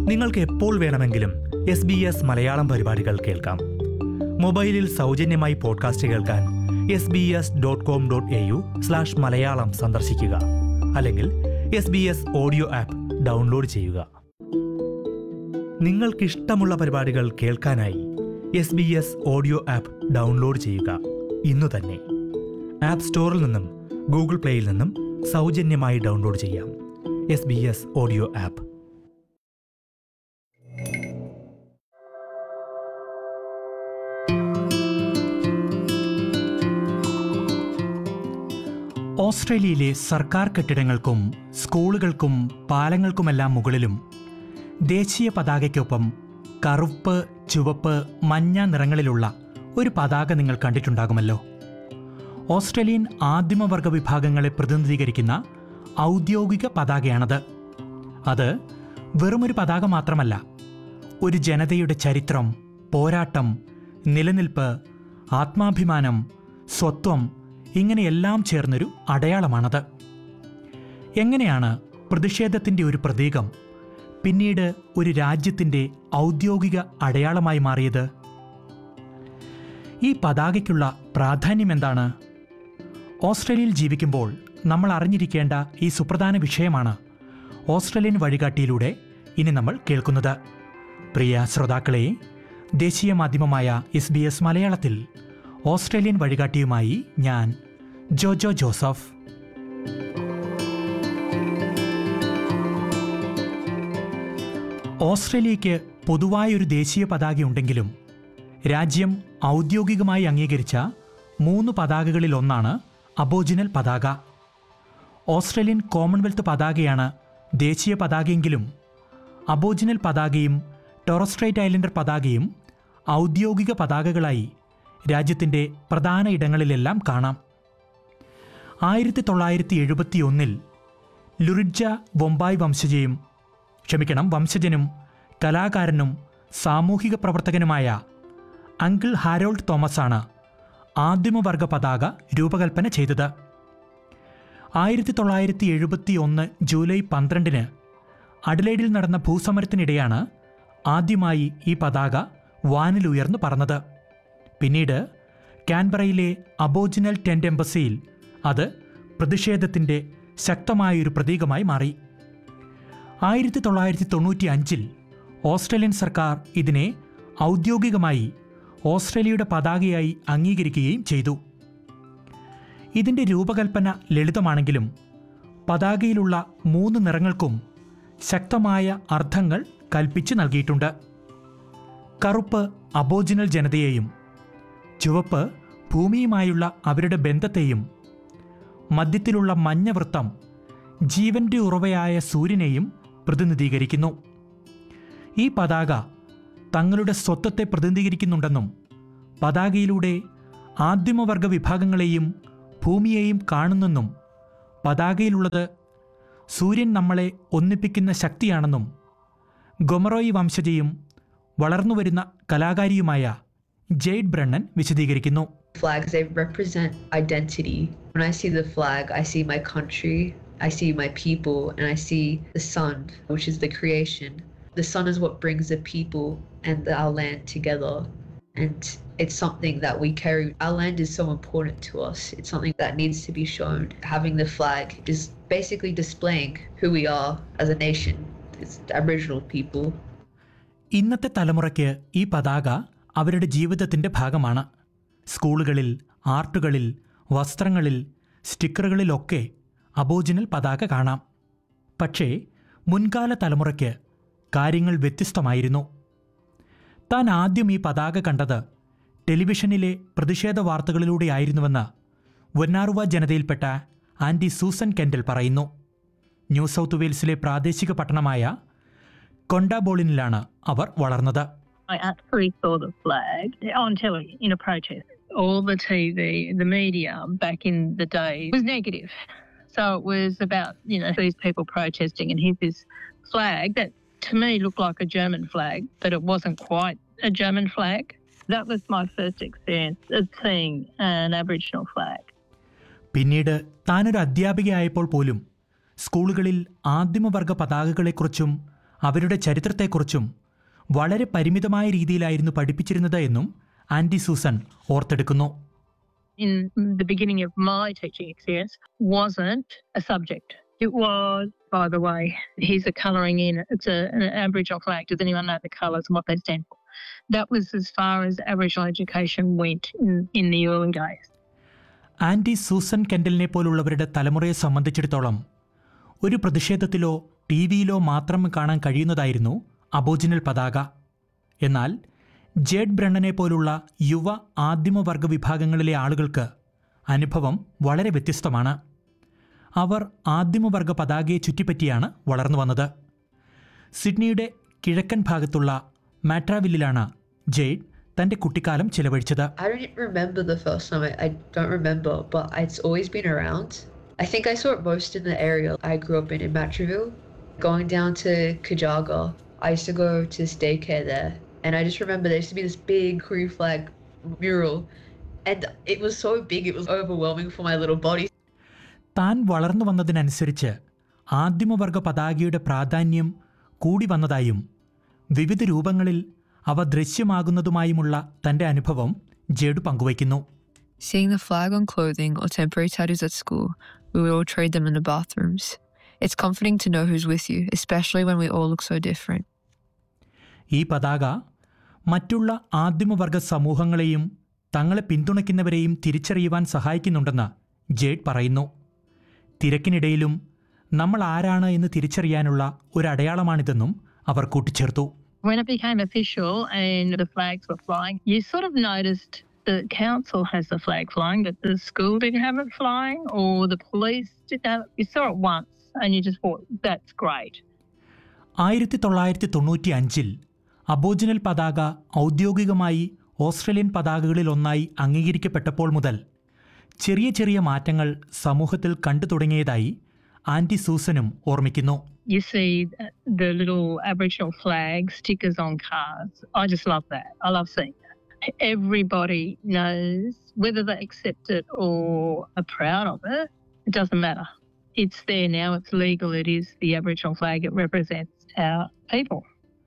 നിങ്ങൾക്ക് എപ്പോൾ വേണമെങ്കിലും SBS മലയാളം പരിപാടികൾ കേൾക്കാം. മൊബൈലിൽ സൗജന്യമായി പോഡ്കാസ്റ്റ് കേൾക്കാൻ sbs.com.au/malayalam സന്ദർശിക്കുക. അല്ലെങ്കിൽ SBS ഓഡിയോ ആപ്പ് ഡൗൺലോഡ് ചെയ്യുക. നിങ്ങൾക്കിഷ്ടമുള്ള പരിപാടികൾ കേൾക്കാനായി SBS ഓഡിയോ ആപ്പ് ഡൗൺലോഡ് ചെയ്യുക. ഇന്നു തന്നെ ആപ്പ് സ്റ്റോറിൽ നിന്നും ഗൂഗിൾ പ്ലേയിൽ നിന്നും സൗജന്യമായി ഡൗൺലോഡ് ചെയ്യാം. SBS audio app. ഓസ്ട്രേലിയയിലെ സർക്കാർ കെട്ടിടങ്ങൾക്കും സ്കൂളുകൾക്കും പാലങ്ങൾക്കുമെല്ലാം മുകളിലും ദേശീയ പതാകയ്ക്കൊപ്പം കറുപ്പ്, ചുവപ്പ്, മഞ്ഞ നിറങ്ങളിലുള്ള ഒരു പതാക നിങ്ങൾ കണ്ടിട്ടുണ്ടാകുമല്ലോ. ഓസ്ട്രേലിയൻ ആദിമവർഗ വിഭാഗങ്ങളെ പ്രതിനിധീകരിക്കുന്ന ഔദ്യോഗിക പതാകയാണത്. അത് വെറുമൊരു പതാക മാത്രമല്ല, ഒരു ജനതയുടെ ചരിത്രം, പോരാട്ടം, നിലനിൽപ്പ്, ആത്മാഭിമാനം, സ്വത്വം, ഇങ്ങനെയെല്ലാം ചേർന്നൊരു അടയാളമാണത്. എങ്ങനെയാണ് പ്രതിഷേധത്തിൻ്റെ ഒരു പ്രതീകം പിന്നീട് ഒരു രാജ്യത്തിൻ്റെ ഔദ്യോഗിക അടയാളമായി മാറിയത്? ഈ പതാകയ്ക്കുള്ള പ്രാധാന്യം എന്താണ്? ഓസ്ട്രേലിയയിൽ ജീവിക്കുമ്പോൾ നമ്മൾ അറിഞ്ഞിരിക്കേണ്ട ഈ സുപ്രധാന വിഷയമാണ് ഓസ്ട്രേലിയൻ വഴികാട്ടിയിലൂടെ ഇനി നമ്മൾ കേൾക്കുന്നത്. പ്രിയ ശ്രോതാക്കളെ, ദേശീയ മാധ്യമമായ SBS മലയാളത്തിൽ ഓസ്ട്രേലിയൻ വഴികാട്ടിയുമായി ഞാൻ ജോജോ ജോസഫ്. ഓസ്ട്രേലിയയ്ക്ക് പൊതുവായൊരു ദേശീയ പതാകയുണ്ടെങ്കിലും രാജ്യം ഔദ്യോഗികമായി അംഗീകരിച്ച 3 പതാകകളിലൊന്നാണ് അബോജിനൽ പതാക. ഓസ്ട്രേലിയൻ കോമൺവെൽത്ത് പതാകയാണ് ദേശീയ പതാകയെങ്കിലും അബോജിനൽ പതാകയും ടോറസ് സ്ട്രൈറ്റ് ഐലൻഡർ പതാകയും ഔദ്യോഗിക പതാകകളായി രാജ്യത്തിൻ്റെ പ്രധാന ഇടങ്ങളിലെല്ലാം കാണാം. 1971 ലുറിഡ്ജ വൊമ്പായ് വംശജനും കലാകാരനും സാമൂഹിക പ്രവർത്തകനുമായ അങ്കിൾ ഹാരോൾഡ് തോമസാണ് ആദിമവർഗ പതാക രൂപകൽപ്പന ചെയ്തത്. 1971 ജൂലൈ 12 അഡലേഡിൽ നടന്ന ഭൂസമരത്തിനിടെയാണ് ആദ്യമായി ഈ പതാക വാനിലുയർന്നു പറന്നത്. പിന്നീട് കാൻബറയിലെ അബോജിനൽ ടെന്റ് എംബസിയിൽ അത് പ്രതിഷേധത്തിൻ്റെ ശക്തമായൊരു പ്രതീകമായി മാറി. 1995 ഓസ്ട്രേലിയൻ സർക്കാർ ഇതിനെ ഔദ്യോഗികമായി ഓസ്ട്രേലിയയുടെ പതാകയായി അംഗീകരിക്കുകയും ചെയ്തു. ഇതിൻ്റെ രൂപകൽപ്പന ലളിതമാണെങ്കിലും പതാകയിലുള്ള 3 നിറങ്ങൾക്കും ശക്തമായ അർത്ഥങ്ങൾ കൽപ്പിച്ച് നൽകിയിട്ടുണ്ട്. കറുപ്പ് അബോജിനൽ ജനതയെയും, ചുവപ്പ് ഭൂമിയുമായുള്ള അവരുടെ ബന്ധത്തെയും, മധ്യത്തിലുള്ള മഞ്ഞ വൃത്തം ജീവന്റെ ഉറവയായ സൂര്യനെയും പ്രതിനിധീകരിക്കുന്നു. ഈ പതാക തങ്ങളുടെ സ്വത്വത്തെ പ്രതിനിധീകരിക്കുന്നുണ്ടെന്നും പതാകയിലൂടെ ആദിമവർഗ വിഭാഗങ്ങളെയും ഭൂമിയെയും കാണുന്നെന്നും പതാകയിലുള്ളത് സൂര്യൻ നമ്മളെ ഒന്നിപ്പിക്കുന്ന ശക്തിയാണെന്നും ഗൊമറോയി വംശജയും വളർന്നുവരുന്ന കലാകാരിയുമായ ജെയ്ഡ് ബ്രണ്ണൻ വിശദീകരിക്കുന്നു. Flags, they represent identity. When I see the flag, I see my country, I see my people, and I see the sun, which is the creation. The sun is what brings the people and our land together. And it's something that we carry. Our land is so important to us. It's something that needs to be shown. Having the flag is basically displaying who we are as a nation. It's the Aboriginal people. ഇന്നത്തെ തലമുറയ്ക്ക് ഈ പതാക അവരുടെ ജീവിതത്തിൻ്റെ ഭാഗമാണ്. സ്കൂളുകളിൽ, ആർട്ടുകളിൽ, വസ്ത്രങ്ങളിൽ, സ്റ്റിക്കറുകളിലൊക്കെ aboriginal പതാക കാണാം. പക്ഷേ മുൻകാല തലമുറയ്ക്ക് കാര്യങ്ങൾ വ്യത്യസ്തമായിരുന്നു. താൻ ആദ്യം ഈ പതാക കണ്ടത് ടെലിവിഷനിലെ പ്രതിഷേധ വാർത്തകളിലൂടെയായിരുന്നുവെന്ന് വൊന്നാറുവ ജനതയിൽപ്പെട്ട ആൻറ്റി സൂസൻ കെൻഡൽ പറയുന്നു. ന്യൂ സൗത്ത് വെയിൽസിലെ പ്രാദേശിക പട്ടണമായ കൊണ്ടാബോളിനിലാണ് അവർ വളർന്നത്. I actually saw the flag on telly in a protest. All the TV, the media back in the day was negative. So it was about, these people protesting, and here's this flag that to me looked like a German flag, but it wasn't quite a German flag. That was my first experience of seeing an Aboriginal flag. പിന്നീട് താനൊരു അധ്യാപികയായപ്പോൾ പോലും സ്കൂളുകളിൽ ആദിമവർഗ പതാകകളെക്കുറിച്ചും അവരുടെ ചരിത്രത്തെക്കുറിച്ചും വളരെ പരിമിതമായ രീതിയിലായിരുന്നു പഠിപ്പിച്ചിരുന്നത് എന്നും anti Susan ഓർത്തെടുക്കുന്നു. In the beginning of my teaching experience, wasn't a subject. It was, by the way, here's a colouring in. It's an Aboriginal flag. Does anyone know the colours and what they stand for? That was as far as Aboriginal education went in the early days. Anti Susan കെൻഡലിനെ പോലുള്ളവരുടെ തലമുറയെ സംബന്ധിച്ചിടത്തോളം ഒരു പ്രതിഷേധത്തിലോ T വിയിലോ മാത്രം കാണാൻ കഴിയുന്നതായിരുന്നു aboriginal പതാക. എന്നാൽ jade ബ്രണ്ണനെ പോലുള്ള യുവ ആദിമവർഗ വിഭാഗങ്ങളിലെ ആളുകൾക്ക് അനുഭവം വളരെ വ്യത്യസ്തമാണ്. അവർ ആദിമവർഗ പതാകയെ ചുറ്റിപ്പറ്റിയാണ് വളർന്നു വന്നത്. സിഡ്നിയുടെ കിഴക്കൻ ഭാഗത്തുള്ള മാട്രാവില്ലിലാണ് ജെയ്ഡ് തൻ്റെ കുട്ടിക്കാലം ചിലവഴിച്ചത്. I don't remember the first time. I don't remember, but it's always been around. I think I saw it most in the area I grew up in Matraville. Going down to Kajaga, I used to go to daycare there. And I just remember there used to be this big Korean flag mural. And it was so big, it was overwhelming for my little body. താൻ വളർന്നു വന്നതിനനുസരിച്ച് ആദിമവർഗ പതാകയുടെ പ്രാധാന്യം കൂടി വന്നതായും വിവിധ രൂപങ്ങളിൽ അവ ദൃശ്യമാകുന്നതുമായുമുള്ള തൻ്റെ അനുഭവം jade പങ്കുവയ്ക്കുന്നു. Seeing the flag on clothing or temporary tattoos at school, we would all trade them in the bathrooms. It's comforting to know who's with you, especially when we all look so different. ഈ പതാക മറ്റുള്ള ആദിമവർഗ സമൂഹങ്ങളെയും തങ്ങളെ പിന്തുണയ്ക്കുന്നവരെയും തിരിച്ചറിയുവാൻ സഹായിക്കുന്നുണ്ടെന്ന് jade പറയുന്നു. തിരക്കിനിടയിലും നമ്മൾ ആരാണ് എന്ന് തിരിച്ചറിയാനുള്ള ഒരു അടയാളമാണിതെന്നും അവർ കൂട്ടിച്ചേർത്തു. When it became official and the flags were flying, you sort of noticed the council has the flag flying, but the school didn't have it flying, or the police didn't have it. You saw it once and you just thought, that's great. 1995 aboriginal പതാക ഔദ്യോഗികമായി Australian പതാകകളിൽ ഒന്നായി അംഗീകരിക്കപ്പെട്ടപ്പോൾ മുതൽ ചെറിയ ചെറിയ മാറ്റങ്ങൾ സമൂഹത്തിൽ കണ്ടു തുടങ്ങിയതായി ആൻറ്റി സൂസനും ഓർമ്മിക്കുന്നു. You see the little Aboriginal flag stickers on cars. I just love that. I love seeing that. Everybody knows whether they accept it or are proud of it. It doesn't matter. It's there now. It's legal. It is the Aboriginal flag. It represents our people.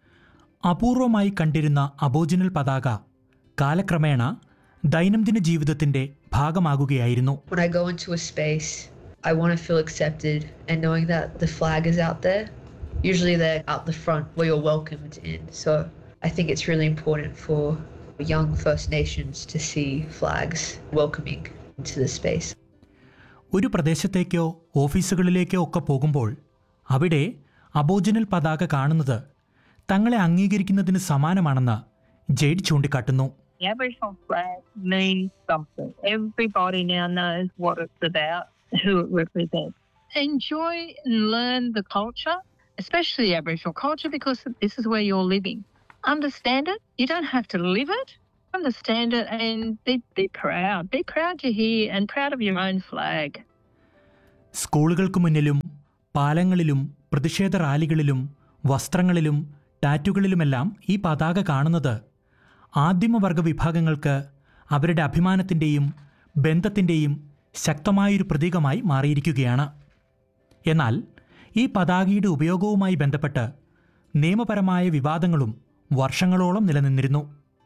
അപൂർവമായി കണ്ടിരുന്ന aboriginal പതാക കാലക്രമേണ ദൈനംദിന ജീവിതത്തിന്റെ ഭാഗമാകുകയായിരുന്നു. When I go into a space, I want to feel accepted, and knowing that the flag is out there, usually they're out the front where you're welcomed in. So I think it's really important for young First Nations to see flags welcoming into the space. ഒരു പ്രദേശത്തേക്കോ ഓഫീസുകളിലേക്കോ ഒക്കെ പോകുമ്പോൾ അവിടെ aboriginal പതാക കാണുന്നത് തങ്ങളെ അംഗീകരിക്കുന്നതിന് സമാനമാണെന്ന് jade ചൂണ്ടിക്കാട്ടുന്നു. The Aboriginal flag means something. Everybody now knows what it's about, who it represents. Enjoy and learn the culture, especially Aboriginal culture, because this is where you're living. Understand it. You don't have to live it. Understand it and be proud. Be proud to hear and proud of your own flag. സ്കൂളുകൾക്ക് മുന്നിലും പാലങ്ങളിലും പ്രതിഷേധ റാലികളിലും വസ്ത്രങ്ങളിലും ടാറ്റുകളിലുമെല്ലാം ഈ പതാക കാണുന്നത് ആദിമവർഗ വിഭാഗങ്ങൾക്ക് അവരുടെ അഭിമാനത്തിൻ്റെയും ബന്ധത്തിൻ്റെയും ശക്തമായൊരു പ്രതീകമായി മാറിയിരിക്കുകയാണ്. എന്നാൽ ഈ പതാകയുടെ ഉപയോഗവുമായി ബന്ധപ്പെട്ട് നിയമപരമായ വിവാദങ്ങളും വർഷങ്ങളോളം നിലനിന്നിരുന്നു.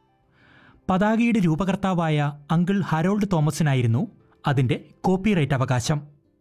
പതാകയുടെ രൂപകർത്താവായ അങ്കിൾ ഹരോൾഡ് തോമസിനായിരുന്നു അതിൻ്റെ കോപ്പിറൈറ്റ് അവകാശം.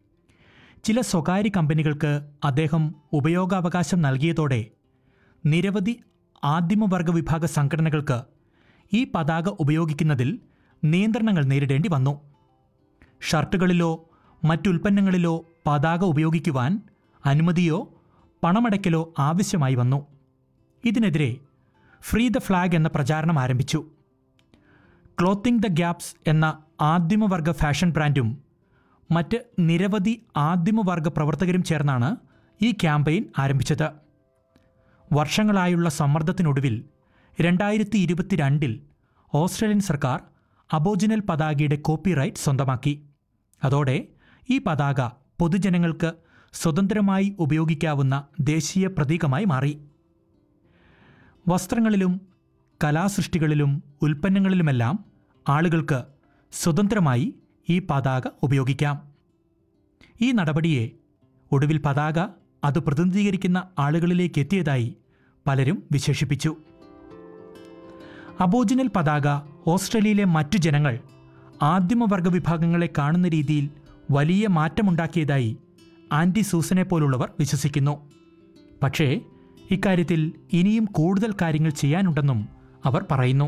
ചില സ്വകാര്യ കമ്പനികൾക്ക് അദ്ദേഹം ഉപയോഗാവകാശം നൽകിയതോടെ നിരവധി ആദിമവർഗ വിഭാഗ സംഘടനകൾക്ക് ഈ പതാക ഉപയോഗിക്കുന്നതിൽ നിയന്ത്രണങ്ങൾ നേരിടേണ്ടി വന്നു. ഷർട്ടുകളിലോ മറ്റുൽപ്പന്നങ്ങളിലോ പതാക ഉപയോഗിക്കുവാൻ അനുമതിയോ പണമടയ്ക്കലോ ആവശ്യമായി വന്നു. ഇതിനെതിരെ ഫ്രീ ദ ഫ്ലാഗ് എന്ന പ്രചാരണം ആരംഭിച്ചു. ക്ലോത്തിങ് ദ ഗ്യാപ്സ് എന്ന ആദിമവർഗ ഫാഷൻ ബ്രാൻഡും മറ്റ് നിരവധി ആദിമവർഗ പ്രവർത്തകരും ചേർന്നാണ് ഈ ക്യാമ്പയിൻ ആരംഭിച്ചത്. വർഷങ്ങളായുള്ള സമ്മർദ്ദത്തിനൊടുവിൽ 2022 ഓസ്ട്രേലിയൻ സർക്കാർ അബോജിനൽ പതാകയുടെ കോപ്പിറൈറ്റ് സ്വന്തമാക്കി. അതോടെ ഈ പതാക പൊതുജനങ്ങൾക്ക് സ്വതന്ത്രമായി ഉപയോഗിക്കാവുന്ന ദേശീയ പ്രതീകമായി മാറി. വസ്ത്രങ്ങളിലും കലാസൃഷ്ടികളിലും ഉൽപ്പന്നങ്ങളിലുമെല്ലാം ആളുകൾക്ക് സ്വതന്ത്രമായി ഈ പതാക ഉപയോഗിക്കാം. ഈ നടപടിയെ ഒടുവിൽ പതാക അത് പ്രതിനിധീകരിക്കുന്ന ആളുകളിലേക്ക് എത്തിയതായി പലരും വിശേഷിപ്പിച്ചു. അബോജിനൽ പതാക ഓസ്ട്രേലിയയിലെ മറ്റു ജനങ്ങൾ ആദിമവർഗ വിഭാഗങ്ങളെ കാണുന്ന രീതിയിൽ വലിയ മാറ്റമുണ്ടാക്കിയതായി ആൻറ്റി സൂസനെ പോലുള്ളവർ വിശ്വസിക്കുന്നു. പക്ഷേ ഇക്കാര്യത്തിൽ ഇനിയും കൂടുതൽ കാര്യങ്ങൾ ചെയ്യാനുണ്ടെന്നും അവർ പറയുന്നു.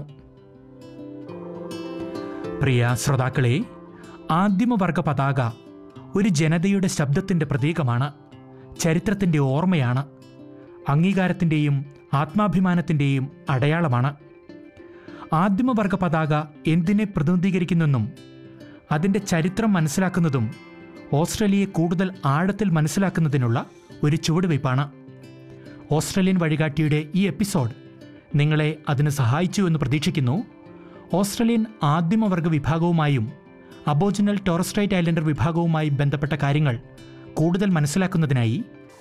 പ്രിയ ശ്രോതാക്കളെ, ആദിമവർഗ പതാക ഒരു ജനതയുടെ ശബ്ദത്തിൻ്റെ പ്രതീകമാണ്, ചരിത്രത്തിൻ്റെ ഓർമ്മയാണ്, അംഗീകാരത്തിൻ്റെയും ആത്മാഭിമാനത്തിൻ്റെയും അടയാളമാണ്. ആദിമവർഗ പതാക എന്തിനെ പ്രതിനിധീകരിക്കുന്നെന്നും അതിൻ്റെ ചരിത്രം മനസ്സിലാക്കുന്നതും ഓസ്ട്രേലിയയെ കൂടുതൽ ആഴത്തിൽ മനസ്സിലാക്കുന്നതിനുള്ള ഒരു ചുവടുവയ്പ്പാണ്. ഓസ്ട്രേലിയൻ വഴികാട്ടിയുടെ ഈ എപ്പിസോഡ് നിങ്ങളെ അതിന് സഹായിച്ചു എന്ന് പ്രതീക്ഷിക്കുന്നു. Australian ആദിമവർഗ വിഭാഗവുമായും aboriginal Taurus straight islander വിഭാഗവുമായും ബന്ധപ്പെട്ട കാര്യങ്ങൾ കൂടുതൽ മനസ്സിലാക്കുന്നതിനായി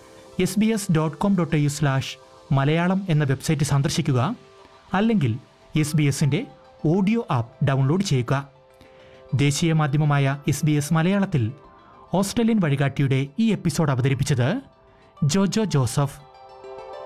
sbs.com.au/മലയാളം എന്ന വെബ്സൈറ്റ് സന്ദർശിക്കുക. അല്ലെങ്കിൽ SBS-ൻ്റെ ഓഡിയോ ആപ്പ് ഡൗൺലോഡ് ചെയ്യുക. ദേശീയ മാധ്യമമായ SBS മലയാളത്തിൽ ഓസ്ട്രേലിയൻ വഴികാട്ടിയുടെ ഈ എപ്പിസോഡ് അവതരിപ്പിച്ചത് ജോജോ ജോസഫ്.